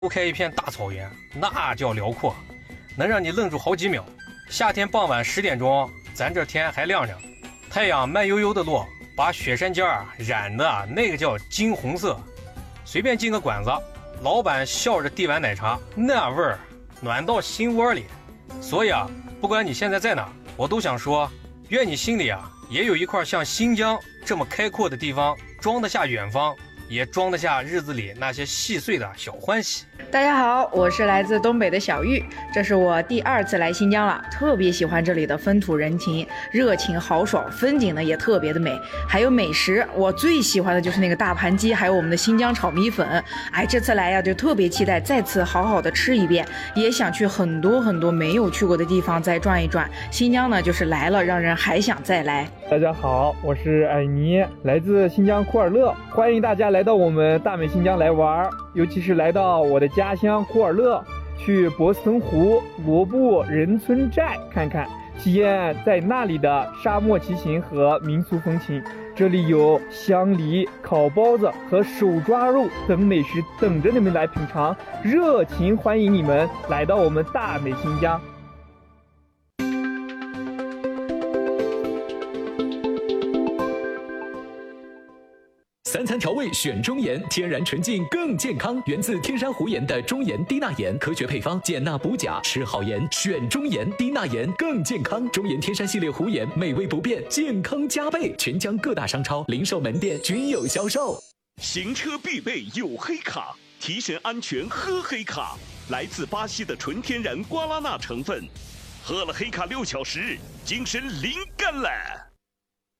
铺开一片大草原，那叫辽阔，能让你愣住好几秒。夏天傍晚10点钟，咱这天还亮着，太阳慢悠悠的落，把雪山尖染的那个叫金红色。随便进个馆子，老板笑着递碗奶茶，那味儿暖到心窝里。所以不管你现在在哪，我都想说，愿你心里也有一块像新疆这么开阔的地方，装得下远方，也装得下日子里那些细碎的小欢喜。 大家好，我是来自东北的小玉，这是我第2次来新疆了，特别喜欢这里的风土人情，热情豪爽，风景呢也特别的美，还有美食，我最喜欢的就是那个大盘鸡，还有我们的新疆炒米粉。这次来就特别期待再次好好的吃一遍，也想去很多没有去过的地方再转一转。新疆呢就是来了让人还想再来。 大家好，我是艾妮，来自新疆库尔勒，欢迎大家来到我们大美新疆来玩，尤其是来到我的家乡库尔勒，去博斯腾湖、罗布人村寨看看，体验在那里的沙漠骑行和民俗风情。这里有香梨、烤包子和手抓肉等美食等着你们来品尝，热情欢迎你们来到我们大美新疆。 3餐调味选中盐，天然纯净更健康，源自天山湖盐的中盐低钠盐，科学配方，减钠补钾，吃好盐选中盐，低钠盐更健康。中盐天山系列湖盐，美味不变，健康加倍。全疆各大商超、零售门店均有销售。 行车必备有黑卡，提神安全喝黑卡，来自巴西的纯天然瓜拉纳成分，喝了黑卡6小时，精神灵感了。